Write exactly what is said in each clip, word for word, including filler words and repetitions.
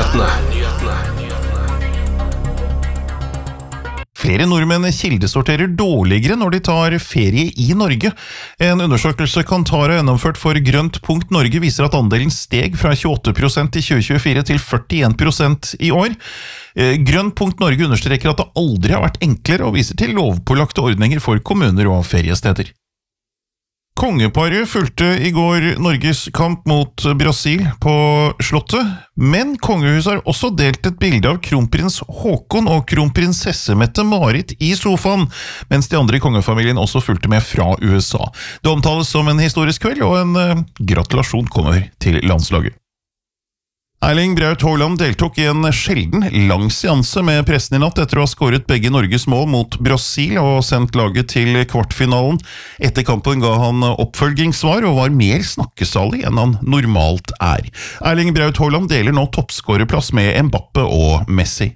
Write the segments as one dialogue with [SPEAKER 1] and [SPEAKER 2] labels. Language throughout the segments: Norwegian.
[SPEAKER 1] Flere nordmenn kildesorterer dårligere når de tar ferie i Norge. En undersøkelse Kantar har gjennomført for Grønt punkt Norge viser at andelen steg fra tjueåtte prosent i tjue tjuefire til førtien prosent i år. Grønt punkt Norge understreker at det aldri har vært enklere og viser til lovpålagte ordninger for kommuner og feriesteder. Kongeparet fulgte i går Norges kamp mot Brasil på Slottet, men kongehuset har også delt et bilde av kronprins Håkon og kronprinsesse Mette-Marit i sofaen, mens de andre i kongefamilien også fulgte med fra U S A. Det omtales som en historisk kveld, og en uh, gratulasjon kommer til landslaget. Erling Braut Haaland deltok i en sjelden lang seanse med pressen i natt etter å ha skåret begge Norges mål mot Brasil og sendt laget til kvartfinalen. Etter kampen ga han oppfølgingssvar og var mer snakkesalig enn han normalt er. Erling Braut Haaland deler nå toppskårerplass med Mbappe og Messi.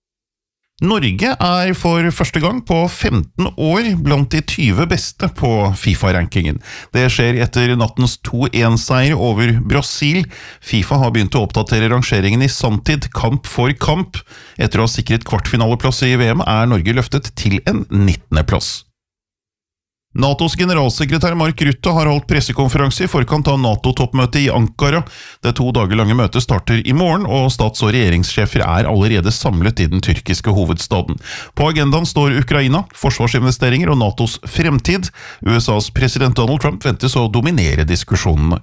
[SPEAKER 1] Norge er for første gang på femten år blant de tyve beste på FIFA-rankingen. Det skjer etter nattens to en-seier over Brasil. FIFA har begynt å oppdatere rangeringen i sanntid, kamp for kamp. Etter å ha sikret kvartfinaleplass i V M er Norge løftet til en nittende plass. NATOs generalsekretær Mark Rutte har holdt pressekonferanse i forkant av NATO-toppmøtet i Ankara. Det to dager lange møtet starter i morgen, og stats- og regjeringssjefer er allerede samlet i den tyrkiske hovedstaden. På agendaen står Ukraina, forsvarsinvesteringer og NATOs fremtid. U S A's president Donald Trump ventes å dominere diskusjonene.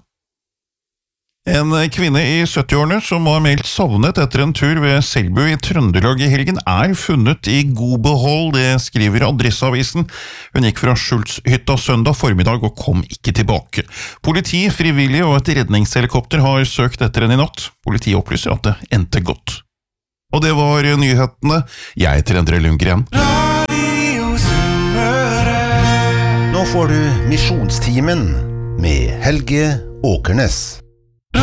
[SPEAKER 1] En kvinne i syttiårene som var meldt savnet etter en tur ved Selbu i Trøndelag i helgen er funnet i god behold, det skriver Adresseavisen. Hun gikk fra Skjultshytta søndag formiddag og kom ikke tilbake. Politi, frivillige og et redningshelikopter har søkt etter henne i natt. Politiet opplyser at det endte godt. Og det var nyhetene. Jeg heter Endre Lundgren.
[SPEAKER 2] Nå får du Misjonstimen med Helge Åkernes.